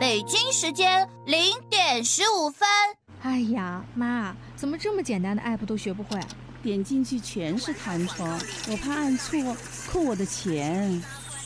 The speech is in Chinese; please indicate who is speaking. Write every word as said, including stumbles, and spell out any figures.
Speaker 1: 北京时间零点十五分。
Speaker 2: 哎呀，妈，怎么这么简单的 app 都学不会？
Speaker 3: 点进去全是弹窗，我怕按错扣我的钱。